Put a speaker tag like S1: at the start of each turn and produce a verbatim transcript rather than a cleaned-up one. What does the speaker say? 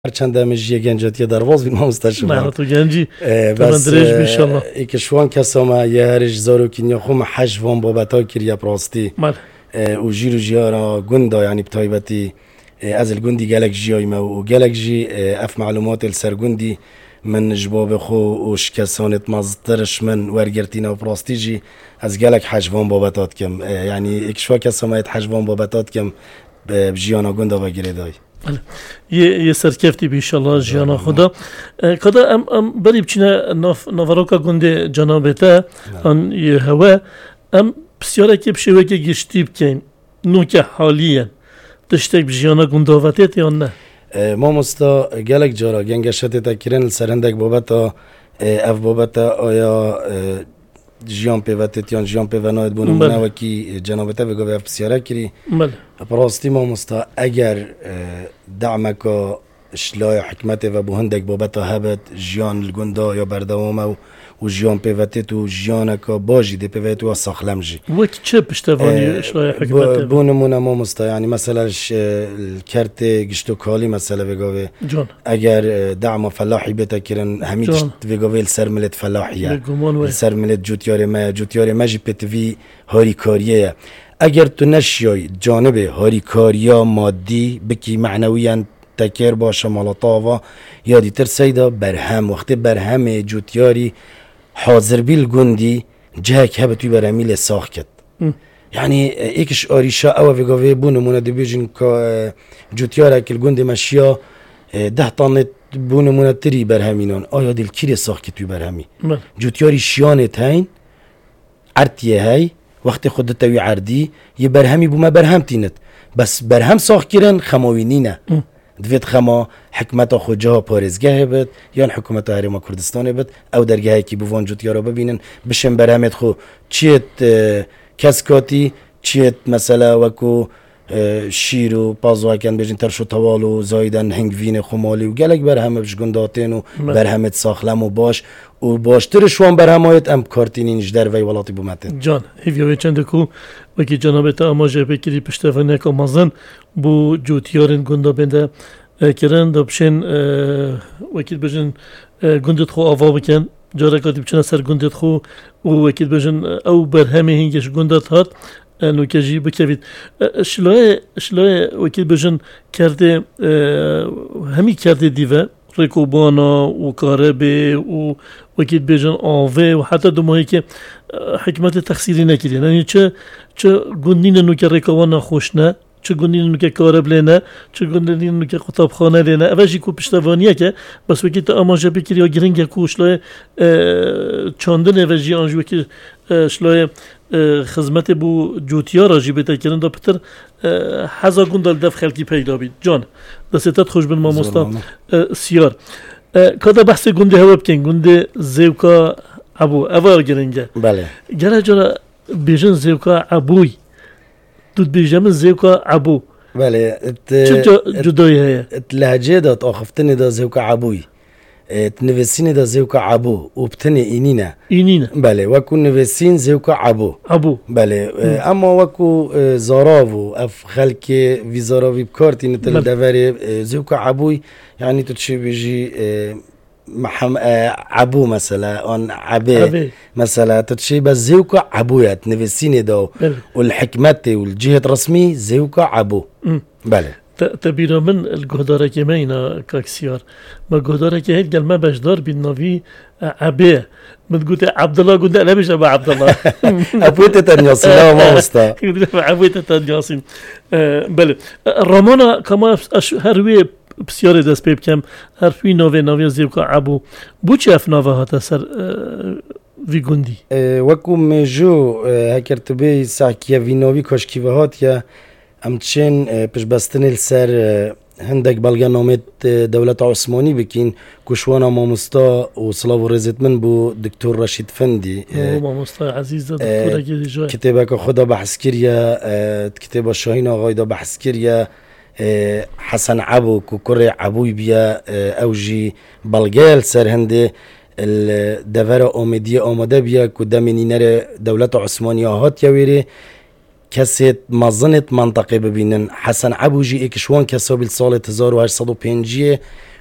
S1: چند مجیه گنجاتی درواز بین ما مستشفى
S2: معناته گنجی
S1: بس
S2: درش بیشالله
S1: ایکشوان کساما یه هرش زارو کنیا خوم حجوان بابتا کریا پراستی
S2: مال
S1: و جیرو جیارا گندا یعنی بتایبتی از الجندي جالك جي ما وجالك جي اف معلومات السرجندي من جباب خو وش كسانت مصدرش من ورجرتينا وبراستيجي از جالك حجوان بابتات كم يعني اكشوا كسامات حجوان بابتات كم بجيانا جندا وجريداي
S2: یه یه سرکفتی بیشالله جیانا خدا کدا ام ام بری بچینه ناف نافروکا گنده جنابته آن یه هوا ام بسیاره که بشوه که گشتی بکن نو که حالیه تشتک بجیانا گنداوتیت یا نه
S1: ما مستا گلک جارا گنگشت تکرین سرندک بابتا اف بابتا آیا جیان پیوتت یا جیان پیونایت بونم نه وکی جنابته بگوه اف بسیاره کری
S2: بله
S1: براستی ما مستا اگر دعمك شلای حکمت و بهندک بابتا هبت جیان الگندا یا بردوامه و جیان پیوتت و جیانک باجی دی پیوتت و ساخلم جی
S2: وقت چه پشتوانی شلای حکمت
S1: بونمونه ما مستا یعنی مثلا الکرت گشتو کالی مثلا بگوه
S2: جان
S1: اگر دعم فلاحی بتا کرن همین گشت بگوه السر ملت فلاحیه السر ملت جوتیار ما جوتیار ما جی پتوی هاری کاریه اگر تو نشیای جانب هاری کاریا مادی بکی معنویاً تکر باشه مالطاوا یادی تر سیدا برهم وقتی برهم جوتیاری حاضر بیل گندی جهک هبه توی برهمیل ساخ کد یعنی ایکش آریشا او وگاوه بونمونه دی بیجن که جوتیاره که گندی مشیا ده تانت بونمونه تری برهمینان آیا دیل کیری ساخ کد توی برهمی جوتیاری شیانه تاین عرتیه های وقتی خودت توی عردی یه برهمی بوما برهم تینت بس برهم ساخ کرن خماوینی نه دوید خما حکمت خود جا پارزگاه بد یا حکومت هرما کردستان بد او درگاهی که بوان جوتیارا ببینن بشن برهمت خو چیت کسکاتی چیت مثلا وکو شیر و پازوا کن بجن ترشو طوال و زایدن هنگوین خمالی و گلک برهم بش گنداتین و برهمت ساخلم و باش و باشترش وان برهمایت ام کارتینینش در وی ولاتی بومتن
S2: جان هیوی چند کو وکی جنابت آماجه بکری پشتوانه که مازن بو جوتیارن گندا بنده کرن دبشن وکیل بجن گندت خو آوا بکن جارکاتی بچنه سر گندت خو و وکیل بجن او برهمه هنگش گندت هات نو کجی بکوید شلای شلای وکیل بجن کرده همی کرده دیوه رکوبانا و کاربه و وکیل بجن آوه و حتی دمایی که حکمت تخصیری نکردی یعنی چه چه گندین نو که رکوبانا خوش نه چه گندین نو که کارب لینه چه گندین نو که خطابخانه لینه اوشی کو پشتوانیه که بس وکیل تا آماجه بکری یا گرنگ کو شلای چاندن اوشی آنجو وکیل شلای خدمت بو جوتیارا جی بتا کردن دا پتر حزا گندال دف خلکی پیدا بید جان دستت خوش بن ما مستا سیار کدا بحث گنده هوا بکن گنده زیوکا عبو اوار گرنگه
S1: بله
S2: گره جارا بیجن زیوکا عبوی دود بیجن زیوکا عبو
S1: بله
S2: چه جدایی هیا
S1: لهجه داد آخفتنی دا زیوکا عبوی تنفسين دا زيوكا عبو وبتني إنينا
S2: إنينا
S1: بله وكو نفسين زيوكا عبو
S2: عبو
S1: بله أما وكو زارافو أف خلكي في زارافي بكارتي نتل دفاري زيوكا عبوي يعني تتشي بيجي محم عبو مثلا أن عبي مثلا تتشي بس زيوكا عبويا تنفسين دا والحكمة والجهة الرسمي زيوكا عبو بله
S2: تبیرا من الجهدارة كمينا كاكسيار ما جهدارة كهيد قال ما بجدار بالنبي عبيه ما تقول عبد الله قلت لا مش أبا عبد الله
S1: أبويت تنياسين لا ما مستا
S2: أبويت تنياسين بله رامانا كما هروي بسيارة دست بيب كم هروي نوي نوي زيوكا عبو بوچه اف نوه هاتا سر في گندي
S1: وكو مجو هكرتبي ساكيا في نوي كاشكي وهات يا امچن پش بستن السر هندک بلغنامه دولت عثمانی بکین کشوانا مامستا و صلاح و رزت من بو دکتور رشید فندی
S2: مامستا عزیز دکتور گیری جای
S1: کتابه که خدا بحث کریا کتابه شاهین آقای دا بحث کریا حسن عبو که کره عبوی بیا اوجی بلغیل سر هنده الدوار آمدی آمده بیا که دمینی نره دولت عثمانی هات یویره کەسێت مەزنت منطقێ ببینن حەسەن عەبوژی ئێکشوان کەسۆ بیل ساڵێت هزار و هەشت سەد و پێنج